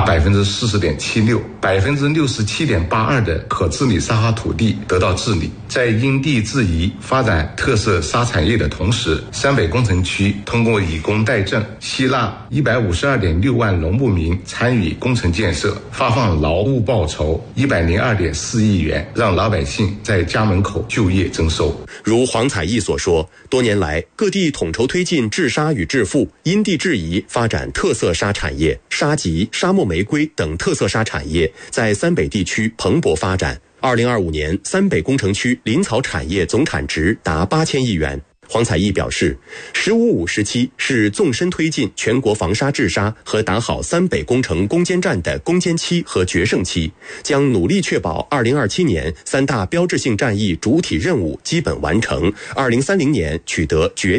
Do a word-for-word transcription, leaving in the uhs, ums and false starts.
百分之四十点七六，百分之六十七点八二的可治理沙哈土地得到治理。在因地制宜发展特色沙产业的同时，山北工程区通过以工代赈，吸纳一百五十二点六万农牧民参与工程建设，发放劳务报酬一百零二点四亿元，让老百姓在家门口就业增收。 如黄彩义所说，多年来各地统筹推进治沙与治富，因地制宜发展特色沙产业，沙棘、沙漠玫瑰等特色沙产业在三北地区蓬勃发展。二零二五年，三北工程区林草产业总产值达八千亿元。黄彩义表示，十五五时期是纵深推进全国防沙治沙和打好三北工程攻坚战的攻坚期和决胜期，将努力确保二零二七年三大标志性战役主体任务基本完成，二零三零年取得决